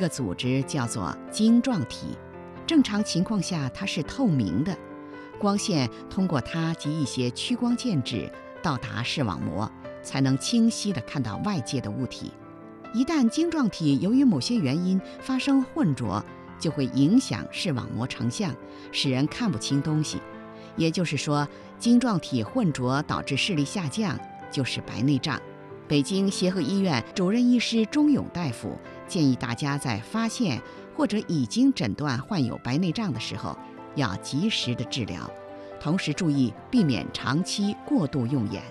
个组织叫做晶状体，正常情况下它是透明的，光线通过它及一些屈光介质到达视网膜，才能清晰地看到外界的物体。一旦晶状体由于某些原因发生混浊，就会影响视网膜成像，使人看不清东西。也就是说，晶状体混浊导致视力下降，就是白内障。北京协和医院主任医师钟勇大夫建议大家在发现或者已经诊断患有白内障的时候，要及时的治疗，同时注意避免长期过度用眼。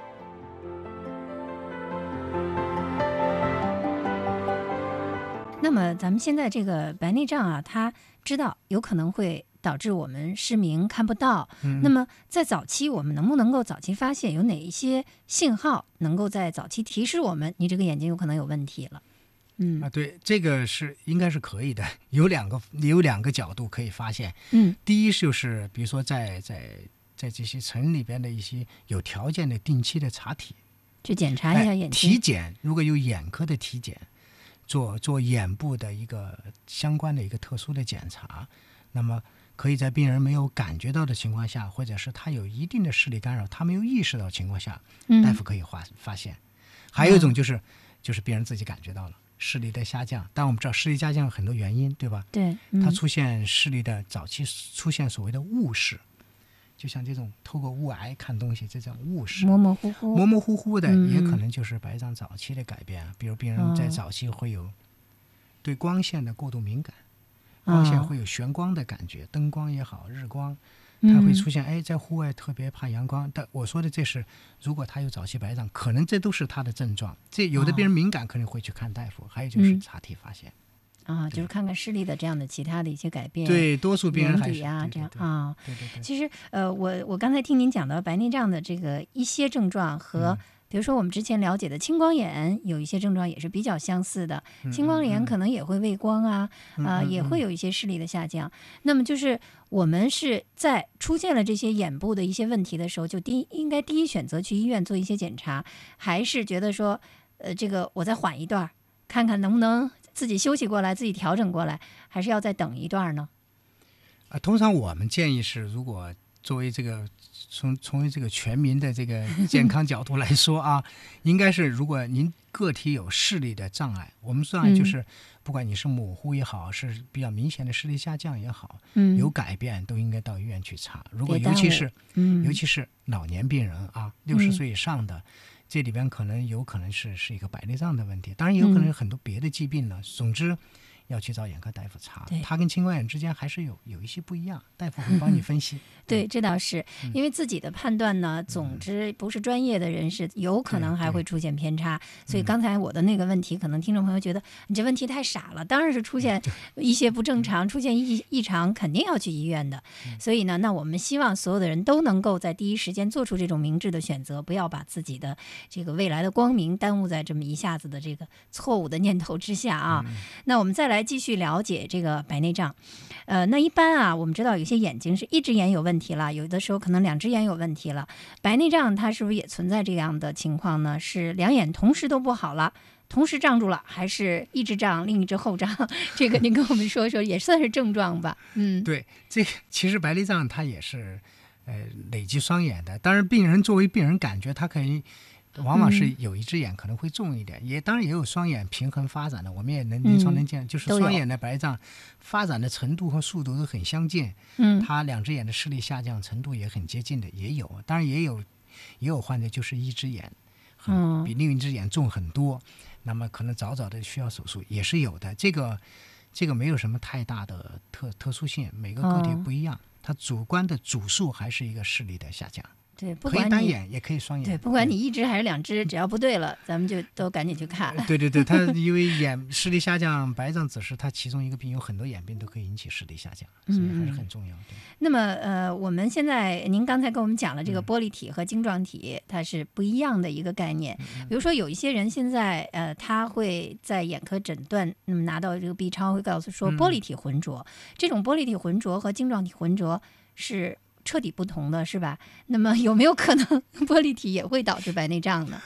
那么咱们现在这个白内障啊，他知道有可能会导致我们失明看不到。那么在早期我们能不能够早期发现，有哪一些信号能够在早期提示我们你这个眼睛有可能有问题了？ 对，这个应该是可以的，有两个角度可以发现。第一就是比如说在这些城里边的一些有条件的定期的查体， 去检查一下眼睛。 体检如果有眼科的体检，做眼部的一个相关的一个特殊的检查，那么可以在病人没有感觉到的情况下，或者是他有一定的视力干扰，他没有意识到的情况下，大夫可以发现。还有一种就是病人自己感觉到了视力的下降，但我们知道视力下降有很多原因，对吧？ 对， 它出现视力的早期出现所谓的雾视，就像这种透过雾霭看东西，这种雾视模模糊糊的，也可能就是白内障早期的改变。比如病人在早期会有对光线的过度敏感，光线会有眩光的感觉，灯光也好，日光，它会出现在户外特别怕阳光。但我说的这是如果他有早期白内障，可能这都是他的症状。这有的病人敏感可能会去看大夫，还有就是查体发现。 就是看看视力的这样的其他的一些改变。 对，多数病人还是这样对。 其实我刚才听您讲到白内障的这个一些症状和比如说我们之前了解的青光眼有一些症状也是比较相似的。青光眼可能也会畏光也会有一些视力的下降。那么就是我们是在出现了这些眼部的一些问题的时候，就应该第一选择去医院做一些检查，还是觉得说这个我再缓一段，看看能不能自己休息过来，自己调整过来，还是要再等一段呢？ 通常我们建议是，如果作为这个从这个全民的这个健康角度来说应该是如果您个体有视力的障碍，我们障碍就是不管你是模糊也好，是比较明显的视力下降也好，有改变都应该到医院去查。如果尤其是老年病人60岁以上的，这里边有可能是一个白内障的问题，当然也有可能有很多别的疾病了。总之要去找眼科大夫查，它跟青光眼之间还是有一些不一样，大夫会帮你分析。 对，这倒是因为自己的判断呢，总之不是专业的人士，有可能还会出现偏差。所以刚才我的那个问题，可能听众朋友觉得你这问题太傻了，当然是出现一些不正常，出现异常，肯定要去医院的。所以呢，那我们希望所有的人都能够在第一时间做出这种明智的选择，不要把自己的这个未来的光明耽误在这么一下子的这个错误的念头之下那我们再来继续了解这个白内障。那一般我们知道有些眼睛是一只眼有问题了，有的时候可能两只眼有问题了。白内障它是不是也存在这样的情况呢？是两眼同时都不好了，同时胀住了，还是一只胀另一只后胀？这个您跟我们说说，也算是症状吧。 对，这个其实白内障它也是累积双眼的。当然作为病人感觉他可以往往是有一只眼可能会重一点，当然也有双眼平衡发展的，我们也临床能见，就是双眼的白内障发展的程度和速度都很相近，它两只眼的视力下降程度也很接近的，也有。当然也有患者就是一只眼比另一只眼重很多，那么可能早的需要手术也是有的。这个没有什么太大的特殊性，每个个体不一样，它主观的主诉还是一个视力的下降。 对，不管可以单眼也可以双眼。 对，不管你一只还是两只，只要不对了，咱们就都赶紧去看。 对，它因为视力下降，白内障只是它其中一个病，有很多眼病都可以引起视力下降，所以还是很重要。对。 那么我们现在您刚才跟我们讲了这个玻璃体和晶状体，它是不一样的一个概念。比如说有一些人现在他会在眼科诊断，拿到这个 B 超会告诉说玻璃体浑浊，这种玻璃体浑浊和晶状体浑浊是彻底不同的，是吧？那么有没有可能玻璃体也会导致白内障呢？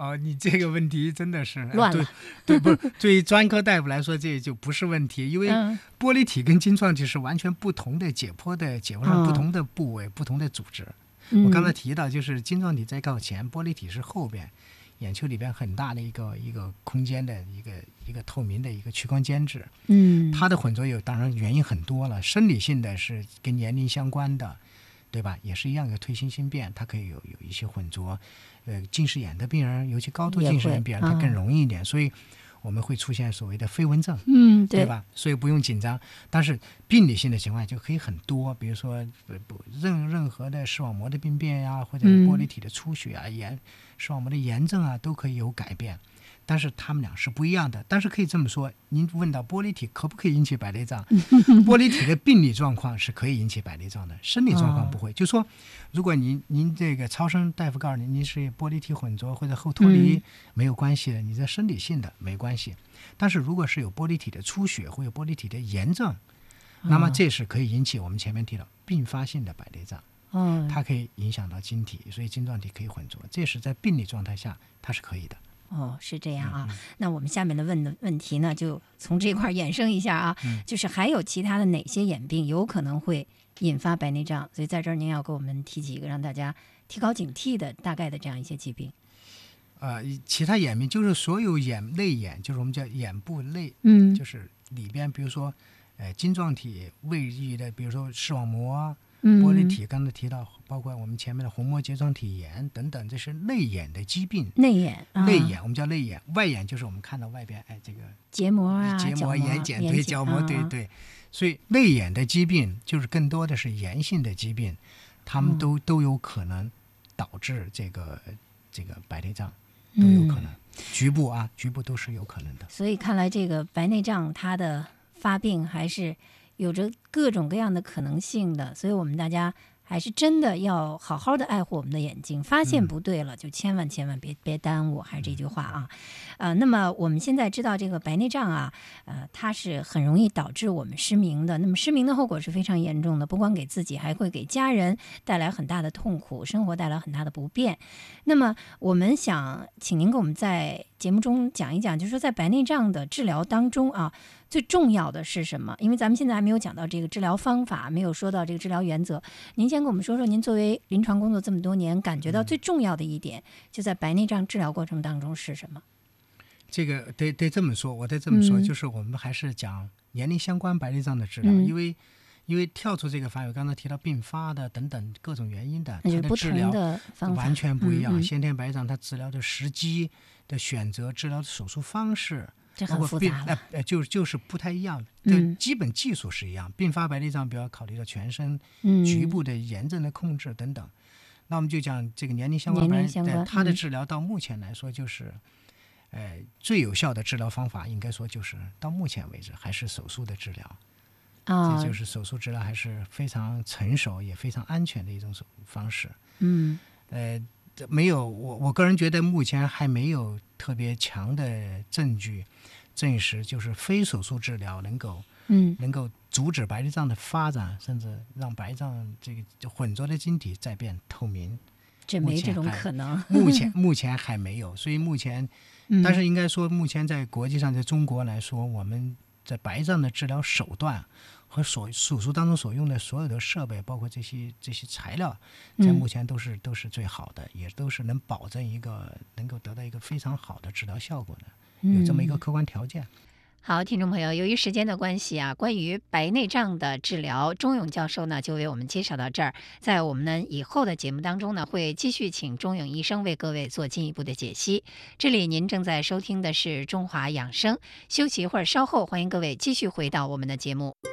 哦，你这个问题真的是乱了。 对，不是对于专科大夫来说，这就不是问题，因为玻璃体跟晶状体是完全不同的解剖上不同的部位、不同的组织。我刚才提到，就是晶状体在靠前，玻璃体是后边，眼球里边很大的一个空间的一个透明的一个屈光间质。它的混浊当然原因很多了，生理性的是跟年龄相关的，对吧？也是一样的退行性变，它可以有一些混浊。近视眼的病人，尤其高度近视眼病人，它更容易一点，所以我们会出现所谓的飞蚊症，对吧？所以不用紧张。但是病理性的情况就可以很多，比如说任何的视网膜的病变呀，或者玻璃体的出血啊、视网膜的炎症啊，都可以有改变。但是他们俩是不一样的。但是可以这么说，您问到玻璃体可不可以引起白内障？玻璃体的病理状况是可以引起白内障的，生理状况不会。就说如果您这个超声大夫告诉您是玻璃体混浊或者后脱离，没有关系的，你这生理性的没关系。但是如果是有玻璃体的出血或有玻璃体的炎症，那么这是可以引起我们前面提到并发性的白内障。它可以影响到晶体，所以晶状体可以混浊，这是在病理状态下它是可以的。 是这样啊。那我们下面的问题呢，就从这块衍生一下啊，就是还有其他的哪些眼病有可能会引发白内障？所以在这儿您要给我们提几个让大家提高警惕的大概的这样一些疾病。 其他眼病就是所有泪眼，就是我们叫眼部泪，就是里边比如说晶状体位于的，比如说视网膜。玻璃体刚才提到，包括我们前面的虹膜睫状体炎等等，这是泪眼的疾病。泪眼我们叫泪眼，外眼就是我们看到外边这个结膜啊、 结膜、眼睑，对，角膜，对。所以泪眼的疾病就是更多的是炎性的疾病，他们都有可能导致这个白内障，都有可能。局部都是有可能的。 所以看来这个白内障它的发病还是有着各种各样的可能性的，所以我们大家还是真的要好好的爱护我们的眼睛，发现不对了就千万别耽误，还是这句话啊。那么我们现在知道这个白内障啊，它是很容易导致我们失明的。那么失明的后果是非常严重的，不光给自己，还会给家人带来很大的痛苦，生活带来很大的不便。那么我们想请您给我们在节目中讲一讲，就是说在白内障的治疗当中啊，最重要的是什么？因为咱们现在还没有讲到这个治疗方法，没有说到这个治疗原则。您先跟我们说说，您作为临床工作这么多年，感觉到最重要的一点，就在白内障治疗过程当中是什么？ 这个得这么说，我得这么说，就是我们还是讲年龄相关白内障的治疗，因为跳出这个范围，刚才提到并发的等等各种原因的，它的治疗完全不一样。先天白内障它治疗的时机的选择、治疗的手术方式， 这很复杂了， 就是不太一样。基本技术是一样。并发白内障比较考虑到全身局部的炎症的控制等等。那我们就讲这个年龄相关白内障，它的治疗到目前来说就是最有效的治疗方法，应该说就是到目前为止还是手术的治疗。这就是手术治疗还是非常成熟也非常安全的一种方式。没有，我个人觉得目前还没有特别强的证据证实，就是非手术治疗能够阻止白内障的发展，甚至让白内障这个混浊的晶体再变透明。 这没这种可能。 目前还没有，所以目前，但是应该说，目前在国际上，在中国来说，我们在白内障的治疗手段和手术当中所用的所有的设备，包括这些材料，在目前都是最好的，也都是能保证能够得到一个非常好的治疗效果的，有这么一个客观条件。 好，听众朋友，由于时间的关系啊，关于白内障的治疗，钟勇教授呢就为我们介绍到这儿。在我们以后的节目当中呢，会继续请钟勇医生为各位做进一步的解析。这里您正在收听的是中华养生，休息一会儿，稍后欢迎各位继续回到我们的节目。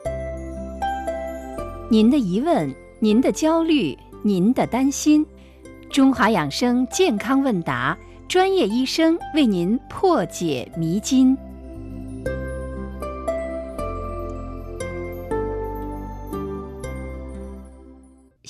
您的疑问，您的焦虑，您的担心，中华养生健康问答，专业医生为您破解迷津。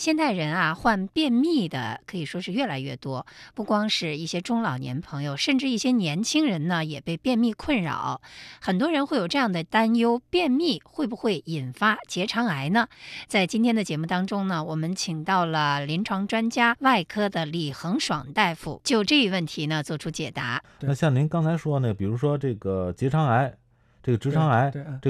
现代人啊，患便秘的可以说是越来越多，不光是一些中老年朋友，甚至一些年轻人呢也被便秘困扰。很多人会有这样的担忧，便秘会不会引发结肠癌呢？在今天的节目当中呢，我们请到了临床专家外科的李恒爽大夫，就这一问题呢做出解答。 那像您刚才说呢，比如说这个结肠癌、这个直肠癌， 对